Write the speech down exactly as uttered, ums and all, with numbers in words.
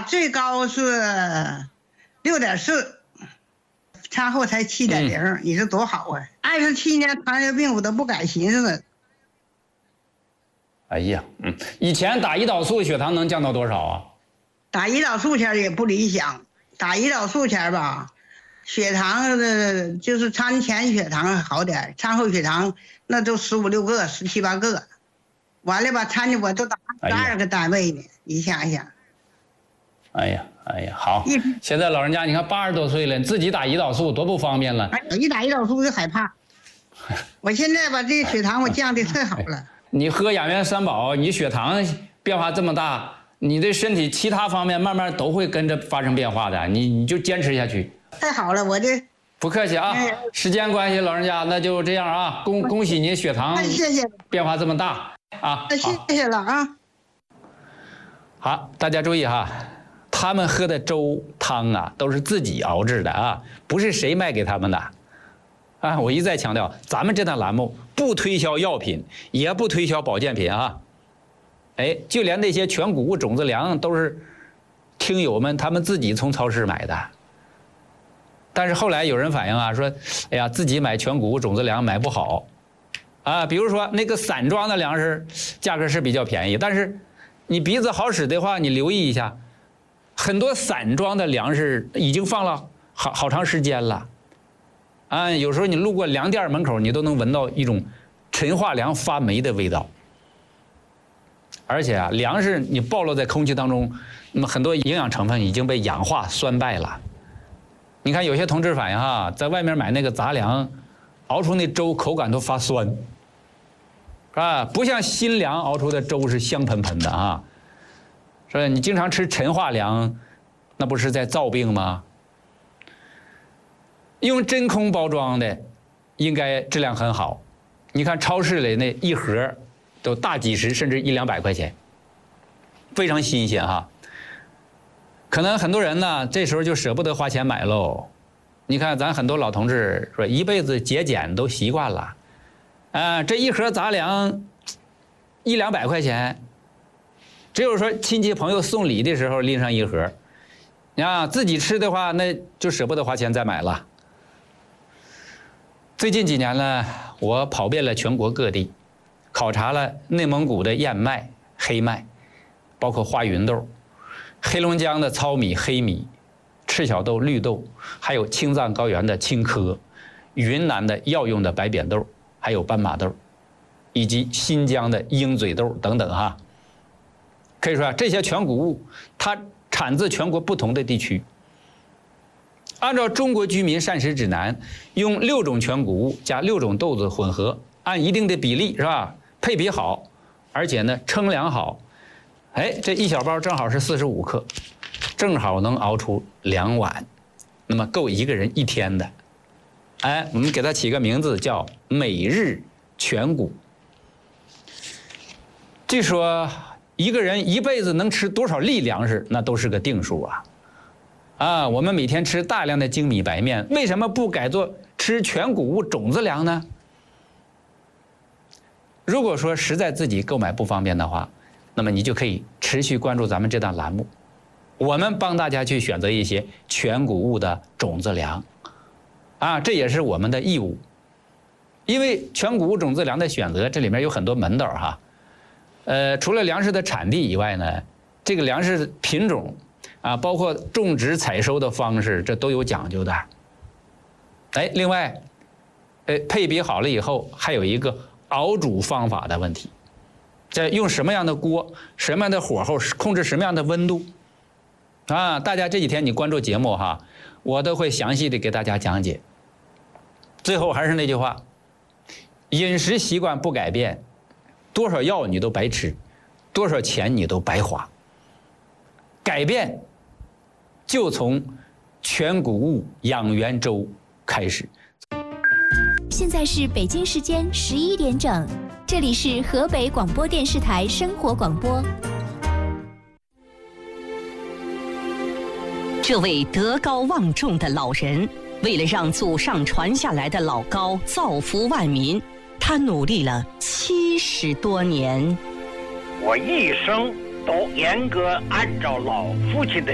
最高是六点四，餐后才七点零，嗯，你说多好啊！二十七年糖尿病我都不敢寻思了。 哎呀，嗯，以前打胰岛素血糖能降到多少啊？ 打胰岛素前也不理想，打胰岛素前吧，血糖的就是餐前血糖好点，餐后血糖那都十五六个、十七八个，完了吧，餐我都打十二个单位呢，哎，你想想。 哎呀，哎呀，好，现在老人家你看八十多岁了，自己打胰岛素多不方便了。 一打胰岛素就害怕，我现在把这血糖我降的太好了。 你喝养元三宝，你血糖变化这么大，你的身体其他方面慢慢都会跟着发生变化的，你你就坚持下去。 太好了，我这不客气啊，时间关系，老人家那就这样啊，恭恭喜你血糖谢谢变化这么大啊， 谢谢了啊。 好，大家注意哈，他们喝的粥汤啊都是自己熬制的啊，不是谁卖给他们的。啊，我一再强调，咱们这档栏目不推销药品，也不推销保健品啊。哎，就连那些全谷物种子粮都是听友们他们自己从超市买的。但是后来有人反映啊，说，哎呀，自己买全谷物种子粮买不好，啊，比如说那个散装的粮食价格是比较便宜，但是你鼻子好使的话，你留意一下，很多散装的粮食已经放了好好长时间了。啊，有时候你路过粮店门口，你都能闻到一种陈化粮发霉的味道。而且啊，粮食你暴露在空气当中，那么很多营养成分已经被氧化酸败了。你看有些同志反映哈，在外面买那个杂粮，熬出那粥口感都发酸，啊，不像新粮熬出的粥是香喷喷的啊。说你经常吃陈化粮，那不是在造病吗？用真空包装的，应该质量很好。你看超市里那一盒都大几十甚至一两百块钱，非常新鲜哈。可能很多人呢这时候就舍不得花钱买喽。你看咱很多老同志说一辈子节俭都习惯了，啊，这一盒杂粮一两百块钱，只有说亲戚朋友送礼的时候拎上一盒，啊，自己吃的话那就舍不得花钱再买了。最近几年呢，我跑遍了全国各地，考察了内蒙古的燕麦、黑麦，包括花芸豆，黑龙江的糙米、黑米，赤小豆、绿豆，还有青藏高原的青稞，云南的药用的白扁豆，还有斑马豆，以及新疆的鹰嘴豆等等哈。可以说啊，这些全谷物它产自全国不同的地区。按照中国居民膳食指南，用六种全谷物加六种豆子混合，按一定的比例是吧？配比好，而且呢称量好，哎，这一小包正好是四十五克，正好能熬出两碗，那么够一个人一天的。哎，我们给它起个名字叫每日全谷。据说一个人一辈子能吃多少粒粮食，那都是个定数啊。啊，我们每天吃大量的精米白面，为什么不改做吃全谷物种子粮呢？如果说实在自己购买不方便的话，那么你就可以持续关注咱们这档栏目，我们帮大家去选择一些全谷物的种子粮，啊，这也是我们的义务。因为全谷物种子粮的选择，这里面有很多门道哈。呃，除了粮食的产地以外呢，这个粮食品种啊，包括种植采收的方式，这都有讲究的。哎，另外，呃，配比好了以后，还有一个熬煮方法的问题，这用什么样的锅、什么样的火候、控制什么样的温度啊？大家这几天你关注节目哈，我都会详细的给大家讲解。最后还是那句话，饮食习惯不改变，多少药你都白吃，多少钱你都白花。改变就从全谷物养元粥开始。 现在是北京时间十一点整，这里是河北广播电视台生活广播。 这位德高望重的老人，为了让祖上传下来的老高造福万民，他努力了七十多年。 我一生都严格按照老父亲的